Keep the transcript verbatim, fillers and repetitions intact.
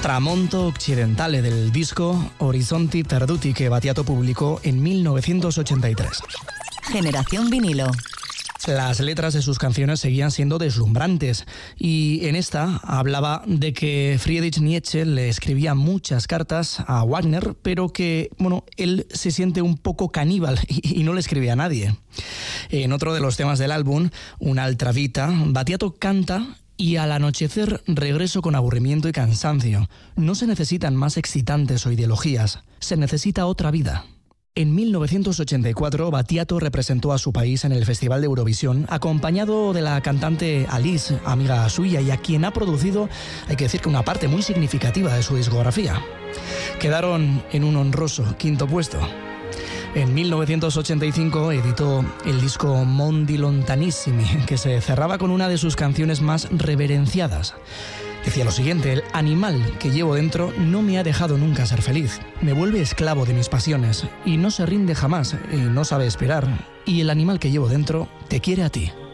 Tramonto Occidentale del disco Orizzonti Perduti que Battiato publicó en mil novecientos ochenta y tres. Generación vinilo. Las letras de sus canciones seguían siendo deslumbrantes y en esta hablaba de que Friedrich Nietzsche le escribía muchas cartas a Wagner, pero que, bueno, él se siente un poco caníbal y, y no le escribía a nadie. En otro de los temas del álbum, Un'altra vita, Battiato canta: y al anochecer regreso con aburrimiento y cansancio. No se necesitan más excitantes o ideologías, se necesita otra vida. En mil novecientos ochenta y cuatro, Battiato representó a su país en el Festival de Eurovisión, acompañado de la cantante Alice, amiga suya, y a quien ha producido, hay que decir que una parte muy significativa de su discografía. Quedaron en un honroso quinto puesto. En mil novecientos ochenta y cinco editó el disco Mondi Lontanissimi, que se cerraba con una de sus canciones más reverenciadas. Decía lo siguiente: el animal que llevo dentro no me ha dejado nunca ser feliz. Me vuelve esclavo de mis pasiones y no se rinde jamás y no sabe esperar. Y el animal que llevo dentro te quiere a ti.